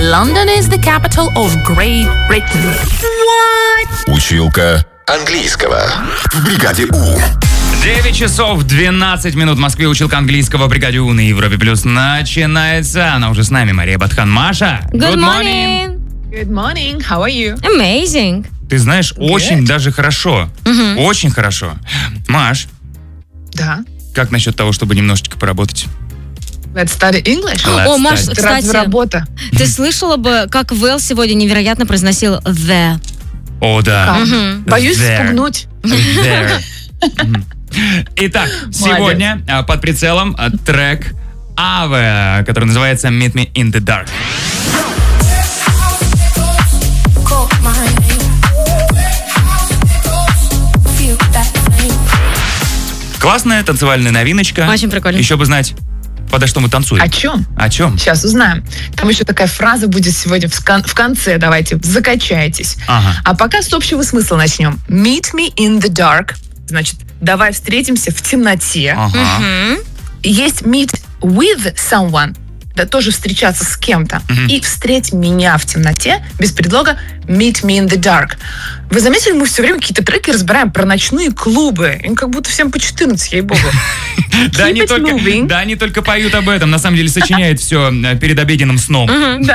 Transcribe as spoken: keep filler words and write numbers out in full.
London is the capital of Great Britain. What? Училка английского в бригаде У. девять часов двенадцать минут в Москве. Училка английского в бригаде У на Европе Плюс начинается. Она уже с нами, Мария Батхан. Маша, good morning. Good morning. How are you? Amazing. Ты знаешь, Good. очень даже хорошо. Мгм. Очень хорошо. Маш, Да. как насчет того, чтобы немножечко поработать? Let's study English. Let's О, Маш, study. Это разве кстати, работа? ты слышала бы, как Вэл сегодня невероятно произносил the? О, да. Как? Мгм. Боюсь There. спугнуть. There. Мгм. Итак, сегодня а, под прицелом а, трек Аве, который называется Meet Me in the Dark. Классная танцевальная новиночка. Очень прикольно. Еще бы знать, подо что мы танцуем. О чем? О чем? Сейчас узнаем. Там еще такая фраза будет сегодня в, скон- в конце. Давайте, закачайтесь. Ага. А пока с общего смысла начнем. Meet me in the dark. Значит, давай встретимся в темноте. Ага. Мгм. Есть meet with someone. Да, тоже встречаться с кем-то. Мгм. И встреть меня в темноте без предлога meet me in the dark. Вы заметили, мы все время какие-то треки разбираем про ночные клубы. Им как будто всем по четырнадцать, ей-богу. Да, Keep они it только, moving. да, они только поют об этом. На самом деле сочиняют все перед обеденным сном. Мгм.